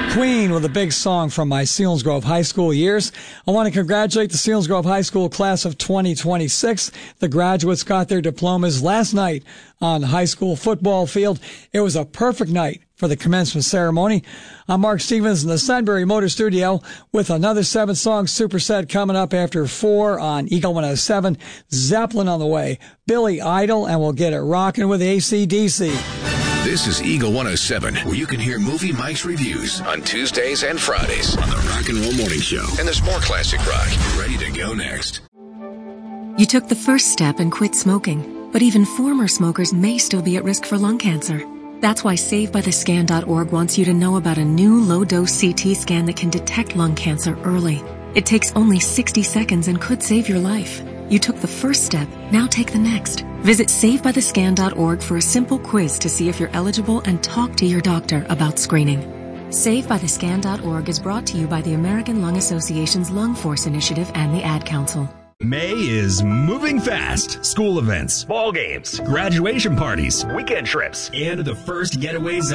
Queen with a big song from my Selinsgrove High School years. I want to congratulate the Selinsgrove High School class of 2026. The graduates got their diplomas last night on the high school football field. It was a perfect night for the commencement ceremony. I'm Mark Stevens in the Sunbury Motor Studio with another 7-song superset coming up after 4 on Eagle 107. Zeppelin on the way, Billy Idol, and we'll get it rocking with AC/DC. This is Eagle 107, where you can hear Movie Mike's reviews on Tuesdays and Fridays on the Rock and Roll Morning Show. And there's more classic rock ready to go next. You took the first step and quit smoking, but even former smokers may still be at risk for lung cancer. That's why SaveByTheScan.org wants you to know about a new low-dose CT scan that can detect lung cancer early. It takes only 60 seconds and could save your life. You took the first step, now take the next. Visit SaveByTheScan.org for a simple quiz to see if you're eligible and talk to your doctor about screening. SaveByTheScan.org is brought to you by the American Lung Association's Lung Force Initiative and the Ad Council. May is moving fast. School events, ball games, graduation parties, weekend trips, and the first getaways